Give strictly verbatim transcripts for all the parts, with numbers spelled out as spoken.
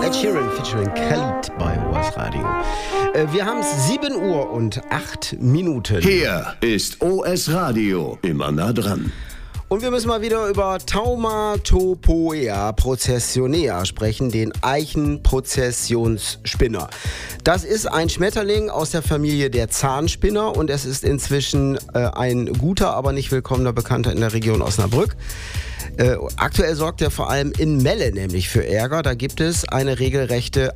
Ed Sheeran featuring Khalid bei O S Radio. Äh, wir haben es sieben Uhr und acht Minuten. Hier ist O S Radio, immer nah dran. Und wir müssen mal wieder über Taumatopoea processionea sprechen, den Eichenprozessionsspinner. Das ist ein Schmetterling aus der Familie der Zahnspinner und es ist inzwischen äh, ein guter, aber nicht willkommener Bekannter in der Region Osnabrück. Äh, aktuell sorgt er vor allem in Melle nämlich für Ärger. Da gibt es eine regelrechte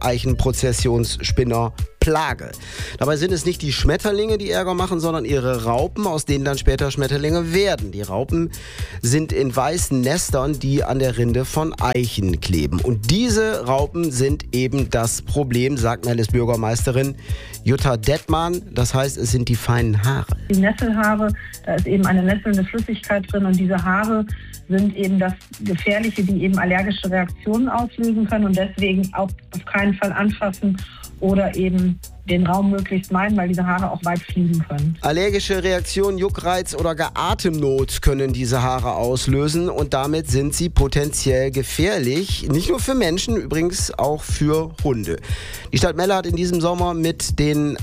Eichenprozessionsspinnerplage. Dabei sind es nicht die Schmetterlinge, die Ärger machen, sondern ihre Raupen, aus denen dann später Schmetterlinge werden. Die Raupen sind in weißen Nestern, die an der Rinde von Eichen kleben. Und diese Raupen sind eben das Problem, sagt Melles Bürgermeisterin Jutta Dettmann. Das heißt, es sind die feinen Haare. Die Nesselhaare, da ist eben eine nesselnde Flüssigkeit drin und diese Haare sind eben das Gefährliche, die eben allergische Reaktionen auslösen können und deswegen auch auf keinen Fall anfassen oder eben den Raum möglichst meiden, weil diese Haare auch weit fliegen können. Allergische Reaktionen, Juckreiz oder gar Atemnot können diese Haare auslösen und damit sind sie potenziell gefährlich. Nicht nur für Menschen, übrigens auch für Hunde. Die Stadt Melle hat in diesem Sommer mit den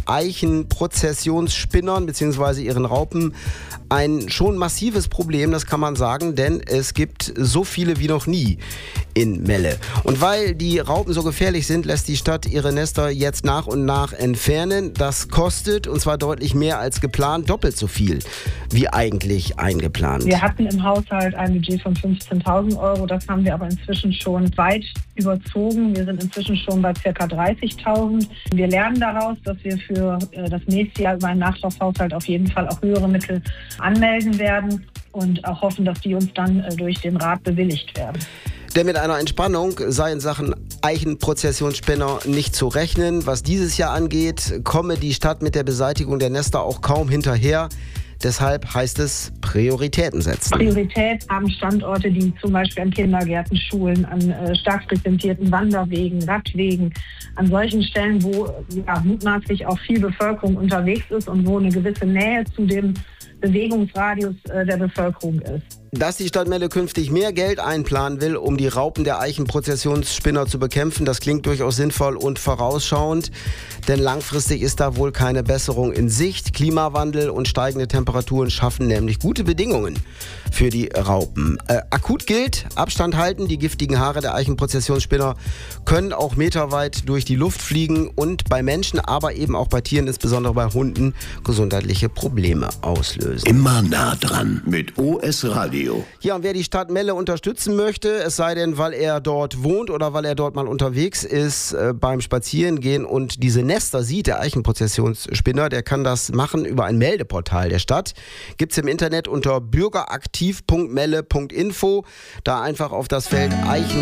Eichenprozessionsspinnern bzw. ihren Raupen ein schon massives Problem, das kann man sagen, denn es gibt so viele wie noch nie in Melle. Und weil die Raupen so gefährlich sind, lässt die Stadt ihre Nester jetzt nach und nach entfernen. Das kostet, und zwar deutlich mehr als geplant, doppelt so viel wie eigentlich eingeplant. Wir hatten im Haushalt ein Budget von fünfzehntausend Euro, das haben wir aber inzwischen schon weit überzogen. Wir sind inzwischen schon bei ca. dreißigtausend. Wir lernen daraus, dass wir für das nächste Jahr über einen Nachtragshaushalt auf jeden Fall auch höhere Mittel anmelden werden und auch hoffen, dass die uns dann durch den Rat bewilligt werden. Denn mit einer Entspannung sei in Sachen Eichenprozessionsspinner nicht zu rechnen. Was dieses Jahr angeht, komme die Stadt mit der Beseitigung der Nester auch kaum hinterher. Deshalb heißt es Prioritäten setzen. Priorität haben Standorte, die zum Beispiel an Kindergärten, Schulen, an äh, stark frequentierten Wanderwegen, Radwegen, an solchen Stellen, wo ja, mutmaßlich auch viel Bevölkerung unterwegs ist und wo eine gewisse Nähe zu dem Bewegungsradius äh, der Bevölkerung ist. Dass die Stadt Melle künftig mehr Geld einplanen will, um die Raupen der Eichenprozessionsspinner zu bekämpfen, das klingt durchaus sinnvoll und vorausschauend. Denn langfristig ist da wohl keine Besserung in Sicht. Klimawandel und steigende Temperaturen schaffen nämlich gute Bedingungen für die Raupen. Äh, akut gilt, Abstand halten. Die giftigen Haare der Eichenprozessionsspinner können auch meterweit durch die Luft fliegen und bei Menschen, aber eben auch bei Tieren, insbesondere bei Hunden, gesundheitliche Probleme auslösen. Immer nah dran mit O S Radio. Ja, und wer die Stadt Melle unterstützen möchte, es sei denn, weil er dort wohnt oder weil er dort mal unterwegs ist, äh, beim Spazierengehen und diese Nester sieht, der Eichenprozessionsspinner, der kann das machen über ein Meldeportal der Stadt. Gibt's im Internet unter bürgeraktiv punkt melle punkt info. Da einfach auf das Feld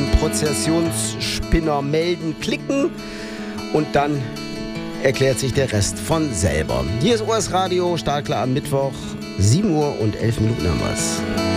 Eichenprozessionsspinner melden klicken und dann erklärt sich der Rest von selber. Hier ist O S Radio, startklar am Mittwoch, sieben Uhr und elf Minuten haben wir's.